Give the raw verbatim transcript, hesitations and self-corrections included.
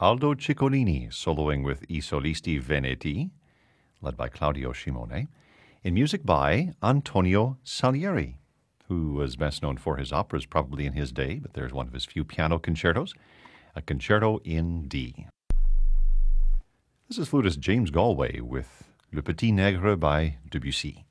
Aldo Ciccolini soloing with I Solisti Veneti, led by Claudio Scimone, in music by Antonio Salieri, who was best known for his operas probably in his day, but there's one of his few piano concertos, a concerto in D. This is flutist James Galway with Le Petit Nègre by Debussy.